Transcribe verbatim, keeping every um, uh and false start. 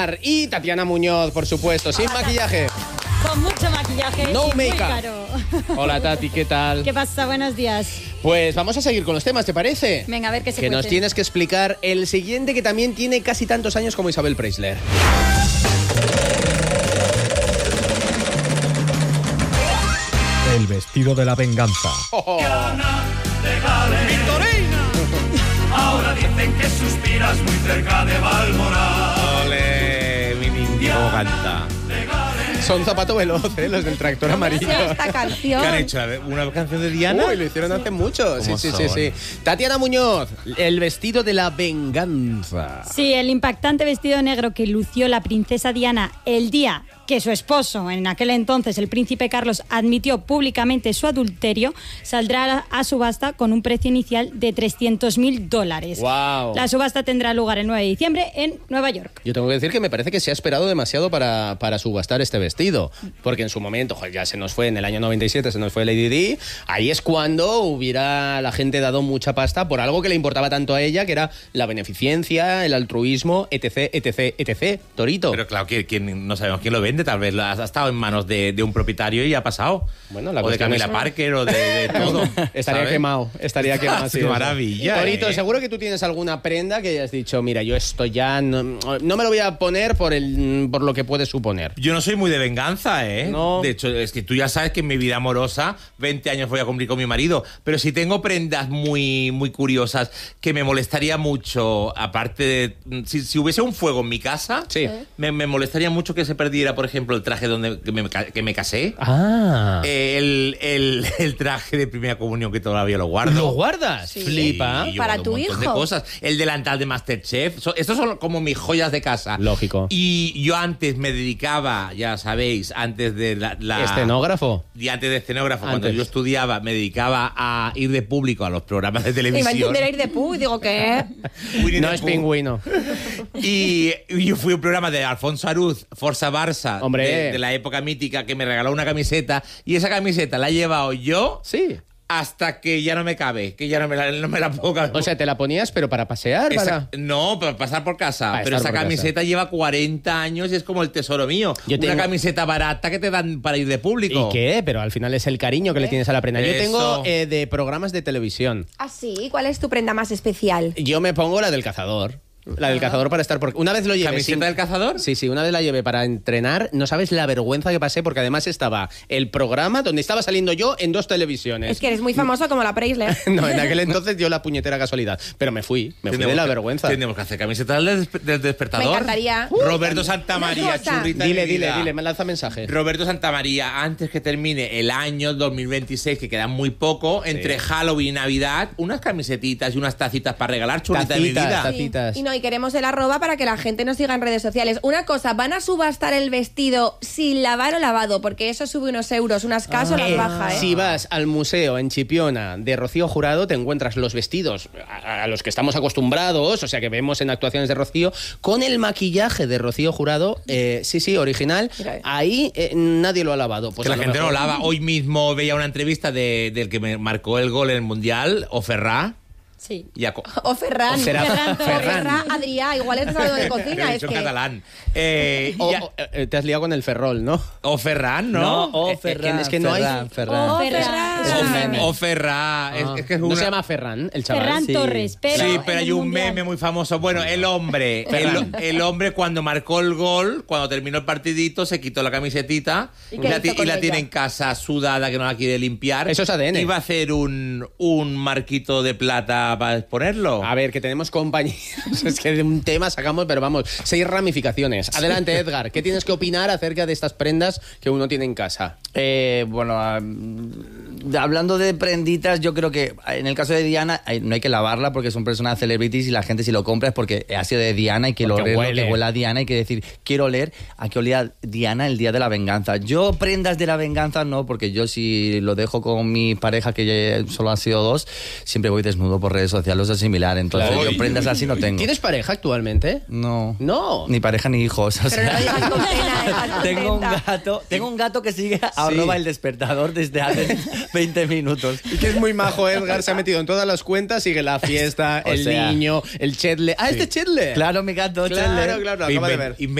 Edgar y Tatiana Muñoz, por supuesto, sin Hola, maquillaje. Con mucho maquillaje No y muy make-up. caro. Hola Tati, ¿qué tal? ¿Qué pasa? Buenos días. Pues vamos a seguir con los temas, ¿te parece? Venga, a ver qué se Que nos cuece. tienes que explicar el siguiente, que también tiene casi tantos años como Isabel Preisler. El vestido de la venganza. Oh. ¡Victorina! Ahora dicen que suspiras muy cerca de Balmoral. Ole, mi niño canta. Son zapato veloz, ¿eh? Los del tractor amarillo. Esta canción. ¿Qué han hecho? ¿Una canción de Diana? Uy, lo hicieron hace mucho. Sí, ¿Cómo sí, sí, son? sí. Tatiana Muñoz, el vestido de la venganza. Sí, el impactante vestido negro que lució la princesa Diana el día que su esposo, en aquel entonces el príncipe Carlos, admitió públicamente su adulterio, saldrá a subasta con un precio inicial de trescientos mil dólares. Wow. La subasta tendrá lugar el nueve de diciembre en Nueva York. Yo tengo que decir que me parece que se ha esperado demasiado para, para subastar este vestido, porque en su momento, joder, ya se nos fue, en el año noventa y siete se nos fue Lady Di, ahí es cuando hubiera la gente dado mucha pasta por algo que le importaba tanto a ella, que era la beneficencia, el altruismo, etc, etc, etc, Torito. Pero claro, que quién- no sabemos quién lo vende, tal vez ha estado en manos de, de un propietario y ha pasado. Bueno, la o de cuestión Camila es- Parker o de, de todo. Estaría ¿sabes? quemado, estaría quemado. sí, Qué eso. maravilla, Torito, ¿eh? seguro que tú tienes alguna prenda que hayas dicho, mira, yo esto ya no, no me lo voy a poner por, el, por lo que puede suponer. Yo no soy muy de venganza, ¿eh? No. De hecho, es que tú ya sabes que en mi vida amorosa, veinte años voy a cumplir con mi marido, pero si tengo prendas muy, muy curiosas que me molestaría mucho, aparte de... Si, si hubiese un fuego en mi casa, Sí. me, me molestaría mucho que se perdiera, por ejemplo, el traje donde que me, ca- que me casé. Ah. El, el, el traje de primera comunión que todavía lo guardo. ¿Lo guardas? Sí. Flipa. Y yo Para guardo tu un montón hijo. de cosas. El delantal de Masterchef. So- estos son como mis joyas de casa. Lógico. Y yo antes me dedicaba, ya sabéis, antes de la... la- ¿Escenógrafo? Y antes de escenógrafo, cuando Antes. yo estudiaba, me dedicaba a ir de público a los programas de Me iba a televisión. entender a ir de pu y digo, ¿qué? Winnie No the es Pooh. pingüino. Y, y yo fui a un programa de Alfonso Arúz, Forza Barça, Hombre. de, de la época mítica, que me regaló una camiseta. Y esa camiseta la he llevado yo Sí. hasta que ya no me cabe, que ya no me la, no me la puedo caber. O sea, ¿te la ponías pero para pasear? Esa- Para... no, para pasar por casa. Para pero estar esa por camiseta casa. lleva cuarenta años y es como el tesoro mío. Yo tengo- Una camiseta barata que te dan para ir de público. ¿Y qué? Pero al final es el cariño que le tienes a la prenda. Yo Eso. tengo eh, de programas de televisión. ¿Ah, sí? ¿Cuál es tu prenda más especial? Yo me pongo la del cazador. La del cazador para estar... Porque una vez lo llevé... ¿Camiseta sin- del cazador? Sí, sí, una vez la llevé para entrenar. No sabes la vergüenza que pasé porque además estaba el programa donde estaba saliendo yo en dos televisiones. Es que eres muy famoso como la Preisler. No, en aquel entonces dio la puñetera casualidad. Pero me fui, me fui de la que- vergüenza. Tenemos que hacer camiseta del, despe- del despertador. Me encantaría. Roberto Santamaría, Una cosa. churrita de Dile, mi dile, vida. dile, me lanza mensaje. Roberto Santamaría, antes que termine el año dos mil veintiséis, que queda muy poco, entre Halloween y Navidad, unas camisetitas y unas tacitas para regalar, churrita de mi Tacitas, vida. tacitas. Citas. Y no, y queremos el arroba para que la gente nos siga en redes sociales. Una cosa, ¿van a subastar el vestido sin lavar o lavado? Porque eso sube unos euros, unas K o las Eh, baja, ¿eh? Si vas al museo en Chipiona de Rocío Jurado, te encuentras los vestidos a, a los que estamos acostumbrados, o sea que vemos en actuaciones de Rocío, con el maquillaje de Rocío Jurado, eh, sí, sí, original. Mira. Ahí eh, nadie lo ha lavado. Pues que a la lo gente mejor- no lava. Hoy mismo veía una entrevista de, del que me marcó el gol en el Mundial, Oferrá. Sí. Y a co- O Ferran. O Ferran. Ferran, Ferran. Ferran, Adrià, igual es algo de Lo cocina. he Es dicho que... en catalán. Eh, O- y a- o- eh, te has liado con el Ferrol, ¿no? o Ferran, ¿no? o Eh, eh, Ferran, es que no hay- Ferran, Ferran. Oh, Ferran. Ferran. Es un meme. O Ferrá. Es, Ah. es que es No una- se llama Ferran, el chaval. Ferran Sí. Torres, pero sí, en pero hay el un Mundial. meme muy famoso. Bueno, el hombre, el, el hombre cuando marcó el gol, cuando terminó el partidito, se quitó la camisetita ¿Y y, qué la, hizo ti- y con la ella? tiene en casa sudada que no la quiere limpiar. Eso es A D N. Iba a hacer un, un marquito de plata para exponerlo. A ver, que tenemos compañeros. Es que de un tema sacamos, pero vamos, seis ramificaciones. Adelante, Edgar. ¿Qué tienes que opinar acerca de estas prendas que uno tiene en casa? Eh, bueno, ah, hablando de prenditas, yo creo que en el caso de Diana hay- no hay que lavarla porque son personas celebrities y la gente si lo compra es porque ha sido de Diana y que lo Porque oler lo huele. que huele a Diana y que decir, quiero oler a que olía Diana el día de la venganza. Yo prendas de la venganza no, porque yo si lo dejo con mi pareja, que ya solo han sido dos, siempre voy desnudo por redes sociales o similar. Entonces Claro. yo prendas así no tengo. ¿Tienes pareja actualmente? No. No. Ni pareja ni hijos. o Pero sea, no lo digas con pena, estás tengo un contenta. gato, tengo un gato que sigue a arroba el despertador desde hace veinte minutos. Y que es muy majo, Edgar. Se ha metido en todas las cuentas, sigue la fiesta, O el sea, niño, el Chetle. ¡Ah, este Chetle! Claro, mi gato, Claro, Chandler. claro, lo acaba de ver. Inven-